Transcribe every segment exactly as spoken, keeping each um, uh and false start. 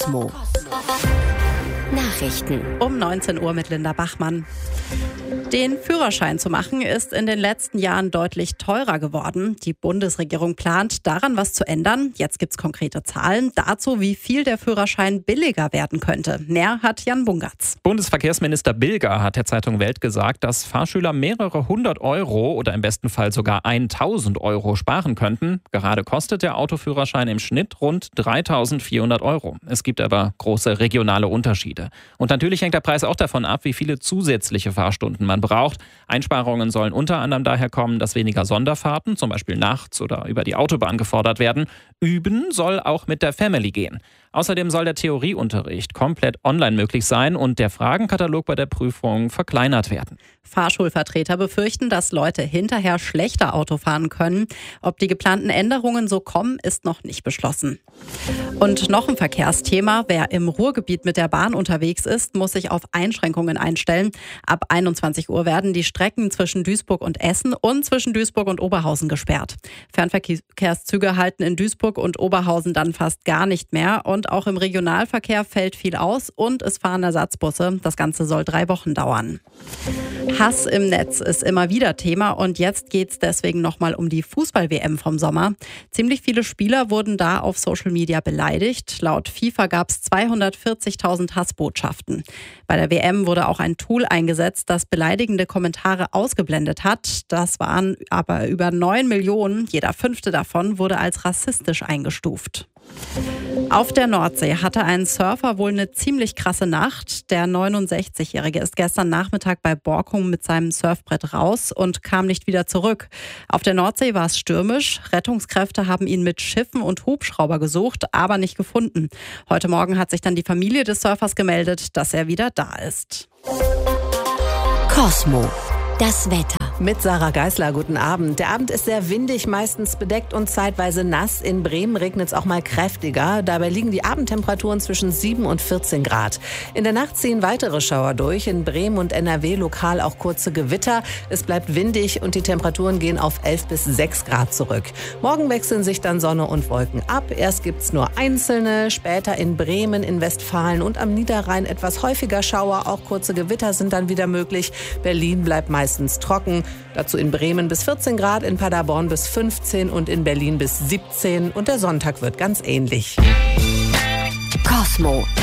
Cosmo. Nachrichten. Um neunzehn Uhr mit Linda Bachmann. Den Führerschein zu machen ist in den letzten Jahren deutlich teurer geworden. Die Bundesregierung plant, daran was zu ändern. Jetzt gibt's konkrete Zahlen dazu, wie viel der Führerschein billiger werden könnte. Mehr hat Jan Bungartz. Bundesverkehrsminister Bilger hat der Zeitung Welt gesagt, dass Fahrschüler mehrere hundert Euro oder im besten Fall sogar tausend Euro sparen könnten. Gerade kostet der Autoführerschein im Schnitt rund dreitausendvierhundert Euro. Es gibt aber große regionale Unterschiede. Und natürlich hängt der Preis auch davon ab, wie viele zusätzliche Fahrstunden man braucht. Einsparungen sollen unter anderem daher kommen, dass weniger Sonderfahrten, zum Beispiel nachts oder über die Autobahn gefordert werden. Üben soll auch mit der Family gehen. Außerdem soll der Theorieunterricht komplett online möglich sein und der Fragenkatalog bei der Prüfung verkleinert werden. Fahrschulvertreter befürchten, dass Leute hinterher schlechter Auto fahren können. Ob die geplantenÄnderungen so kommen, ist noch nicht beschlossen. Und noch ein Verkehrsthema. Wer im Ruhrgebiet mit der Bahn unterwegs ist, muss sich auf Einschränkungen einstellen. Ab einundzwanzig Uhr werden die Strecken zwischen Duisburg und Essen und zwischen Duisburg und Oberhausen gesperrt. Fernverkehrszüge halten in Duisburg und Oberhausen dann fast gar nicht mehr. Und auch im Regionalverkehr fällt viel aus und es fahren Ersatzbusse. Das Ganze soll drei Wochen dauern. Hass im Netz ist immer wieder Thema und jetzt geht es deswegen nochmal um die Fußball-W M vom Sommer. Ziemlich viele Spieler wurden da auf Social Media beleidigt. Laut FIFA gab es zweihundertvierzigtausend Hassbotschaften. Bei der W M wurde auch ein Tool eingesetzt, das beleidigende Kommentare ausgeblendet hat. Das waren aber über neun Millionen. Jeder fünfte davon wurde als rassistisch eingestuft. Auf der Nordsee hatte ein Surfer wohl eine ziemlich krasse Nacht. Der neunundsechzigjährige ist gestern Nachmittag bei Borkum mit seinem Surfbrett raus und kam nicht wieder zurück. Auf der Nordsee war es stürmisch. Rettungskräfte haben ihn mit Schiffen und Hubschrauber gesucht, aber nicht gefunden. Heute Morgen hat sich dann die Familie des Surfers gemeldet, dass er wieder da ist. Cosmo. Das Wetter. Mit Sarah Geisler, guten Abend. Der Abend ist sehr windig, meistens bedeckt und zeitweise nass. In Bremen regnet es auch mal kräftiger. Dabei liegen die Abendtemperaturen zwischen sieben und vierzehn Grad. In der Nacht ziehen weitere Schauer durch. In Bremen und N R W lokal auch kurze Gewitter. Es bleibt windig und die Temperaturen gehen auf elf bis sechs Grad zurück. Morgen wechseln sich dann Sonne und Wolken ab. Erst gibt's nur einzelne, später in Bremen, in Westfalen und am Niederrhein etwas häufiger Schauer. Auch kurze Gewitter sind dann wieder möglich. Berlin bleibt meistens trocken. Dazu in Bremen bis vierzehn Grad, in Paderborn bis fünfzehn und in Berlin bis siebzehn. Und der Sonntag wird ganz ähnlich. Cosmo.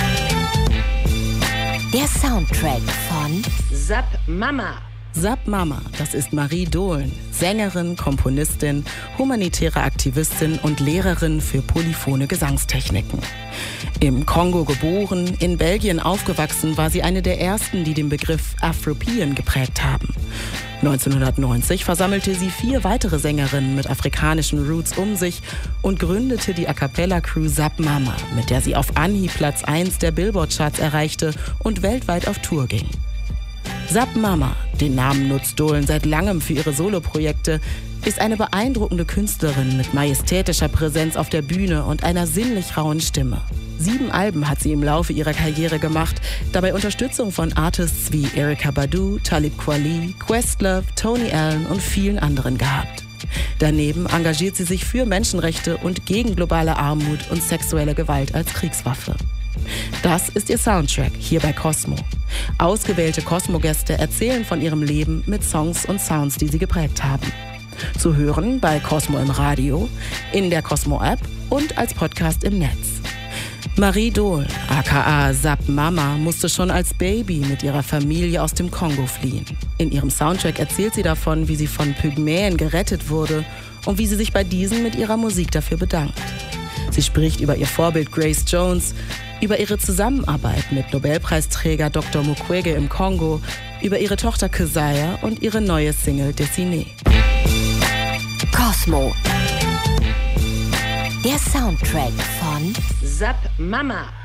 Der Soundtrack von Zap Mama. Zap Mama, das ist Marie Dohlen, Sängerin, Komponistin, humanitäre Aktivistin und Lehrerin für polyphone Gesangstechniken. Im Kongo geboren, in Belgien aufgewachsen, war sie eine der ersten, die den Begriff Afropean geprägt haben. neunzehnhundertneunzig versammelte sie vier weitere Sängerinnen mit afrikanischen Roots um sich und gründete die A-Cappella-Crew Zap Mama, mit der sie auf Anhieb Platz eins der Billboard-Charts erreichte und weltweit auf Tour ging. Zap Mama, den Namen nutzt Dohlen seit langem für ihre Soloprojekte, ist eine beeindruckende Künstlerin mit majestätischer Präsenz auf der Bühne und einer sinnlich rauen Stimme. Sieben Alben hat sie im Laufe ihrer Karriere gemacht, dabei Unterstützung von Artists wie Erykah Badu, Talib Kweli, Questlove, Tony Allen und vielen anderen gehabt. Daneben engagiert sie sich für Menschenrechte und gegen globale Armut und sexuelle Gewalt als Kriegswaffe. Das ist ihr Soundtrack hier bei Cosmo. Ausgewählte Cosmo-Gäste erzählen von ihrem Leben mit Songs und Sounds, die sie geprägt haben. Zu hören bei Cosmo im Radio, in der Cosmo-App und als Podcast im Netz. Marie Dohlen, aka Zap Mama, musste schon als Baby mit ihrer Familie aus dem Kongo fliehen. In ihrem Soundtrack erzählt sie davon, wie sie von Pygmäen gerettet wurde und wie sie sich bei diesen mit ihrer Musik dafür bedankt. Sie spricht über ihr Vorbild Grace Jones, über ihre Zusammenarbeit mit Nobelpreisträger Doktor Mukwege im Kongo, über ihre Tochter Keziah und ihre neue Single Dessinée. Cosmo. Der Soundtrack von Zap Mama.